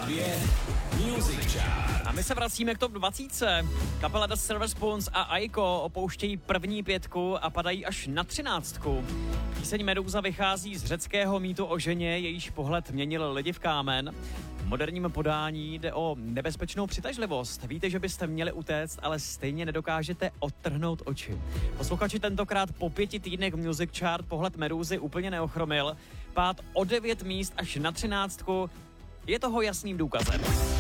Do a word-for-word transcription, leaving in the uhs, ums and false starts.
dvě Music Chart. A my se vracíme k top dvacet. Kapela The Silver Spoons a Aiko opouštějí první pětku a padají až na třináctku. Píseň Medúza vychází z řeckého mýtu o ženě, jejíž pohled měnil lidi v kámen. V moderním podání jde o nebezpečnou přitažlivost. Víte, že byste měli utéct, ale stejně nedokážete odtrhnout oči. Posluchači tentokrát po pěti týdnech Music Chart pohled Medúzy úplně neochromil. Pád o devět míst až na třináctku je toho jasným důkazem.